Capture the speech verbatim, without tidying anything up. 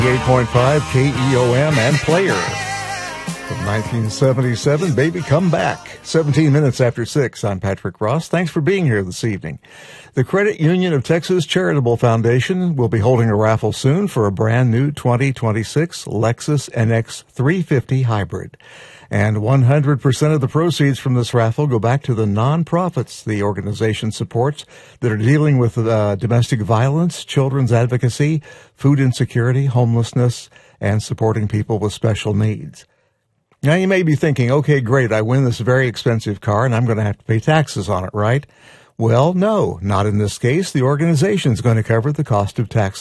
eight point five K E O M and Player. From nineteen seventy-seven, Baby Come Back. seventeen minutes after six, I'm Patrick Ross. Thanks for being here this evening. The Credit Union of Texas Charitable Foundation will be holding a raffle soon for a brand new twenty twenty-six Lexus N X three fifty Hybrid. And one hundred percent of the proceeds from this raffle go back to the nonprofits the organization supports that are dealing with uh, domestic violence, children's advocacy, food insecurity, homelessness, and supporting people with special needs. Now, you may be thinking, okay, great, I win this very expensive car and I'm going to have to pay taxes on it, right? Well, no, not in this case. The organization is going to cover the cost of tax